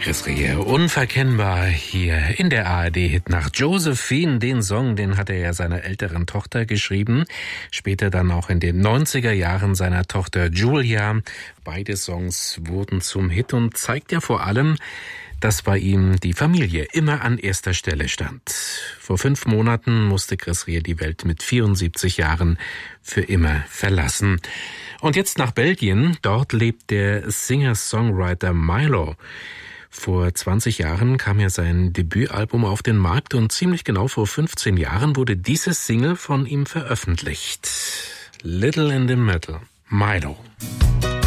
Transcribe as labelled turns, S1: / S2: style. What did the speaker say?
S1: Chris Rea, unverkennbar hier in der ARD-Hitnacht. Josephine, den Song, den hat er ja seiner älteren Tochter geschrieben. Später dann auch in den 90er Jahren seiner Tochter Julia. Beide Songs wurden zum Hit und zeigt ja vor allem, dass bei ihm die Familie immer an erster Stelle stand. Vor 5 Monaten musste Chris Rea die Welt mit 74 Jahren für immer verlassen. Und jetzt nach Belgien. Dort lebt der Singer-Songwriter Milo. Vor 20 Jahren kam ja sein Debütalbum auf den Markt und ziemlich genau vor 15 Jahren wurde diese Single von ihm veröffentlicht. Little in the Middle, Milo.